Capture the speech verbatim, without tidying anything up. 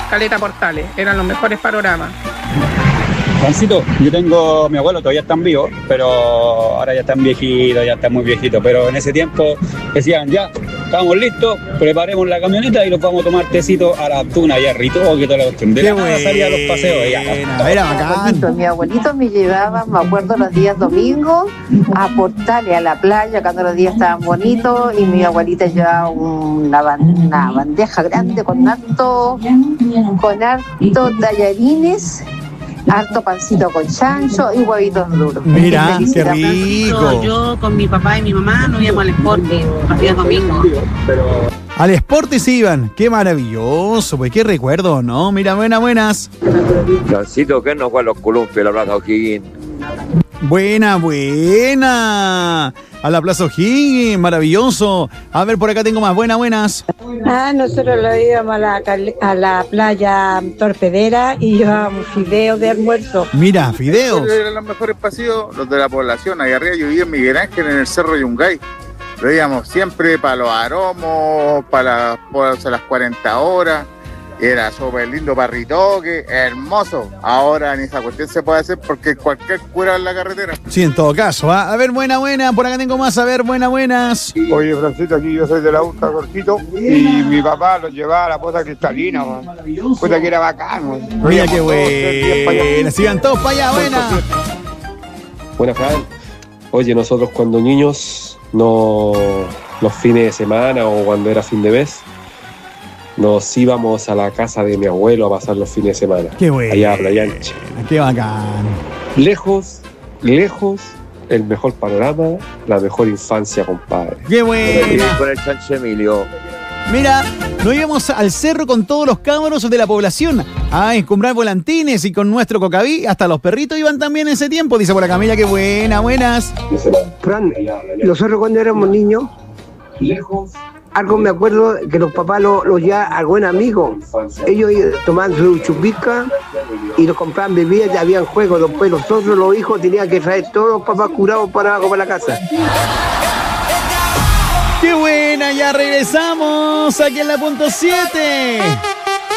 Caleta Portales, eran los mejores panoramas. Juancito, yo tengo, mi abuelo todavía están vivos, pero ahora ya están viejitos, ya están muy viejitos, pero en ese tiempo decían, ya, estamos listos, preparemos la camioneta y nos vamos a tomar tecito a la tuna y a Rito, que toda la cuestión. De la nada salía a los paseos y ya. Era bacán. Mi abuelito me llevaba, me acuerdo, los días domingos a Portales, a la playa, cuando los días estaban bonitos, y mi abuelita llevaba una, una bandeja grande con harto, con harto tallarines, harto pancito con chancho y huevitos duros. Mira, qué rico. Yo con mi papá y mi mamá nos íbamos al Sporting los días domingos. Al Sporting se iban. Qué maravilloso, pues qué recuerdo, ¿no? Mira, buenas, buenas. Francito, ¿qué nos fue a los columpios, la Plaza O'Higgins? Buena, buena. A la Plaza O'Higgins, maravilloso. A ver, por acá tengo más. Buenas, buenas. Ah, nosotros lo íbamos a la, a la playa Torpedera y llevábamos fideos de almuerzo. Mira, fideos. Eran los mejores paseos, los de la población. Allá arriba yo vivía en Miguel Ángel, en el Cerro Yungay. Lo íbamos siempre para los aromos, para las, para las cuarenta horas. Era súper lindo para Ritoque, hermoso. Ahora ni esa cuestión se puede hacer porque cualquier cura en la carretera. Sí, en todo caso. ¿eh? A ver, buena, buena. Por acá tengo más. A ver, buenas, buenas. Oye, Francito, aquí yo soy de la Urca Cortito y mi papá lo llevaba a la poza cristalina. Puta que era bacán. Man. Mira qué buena. Sigan todos para allá, buena. Buena, Fran. Oye, nosotros cuando niños, no los fines de semana o cuando era fin de mes, nos íbamos a la casa de mi abuelo a pasar los fines de semana. Qué bueno. Allá a Playa Ancha. Qué bacán. Lejos, lejos, el mejor panorama, la mejor infancia, compadre. Qué bueno. Con el Chancho Emilio. Mira, nos íbamos al cerro con todos los cabros de la población a comprar volantines y con nuestro cocaví. Hasta los perritos iban también en ese tiempo. Dice por acá, mira qué buena, buenas. Fran, nosotros cuando éramos niños, lejos, algo me acuerdo que los papás los lo llevaban al buen amigo. Ellos tomaban su chupica y nos compraban bebidas, ya habían juegos. Después nosotros, los hijos, tenían que traer todos los papás curados para abajo para la casa. ¡Qué buena! Ya regresamos aquí en la punto siete.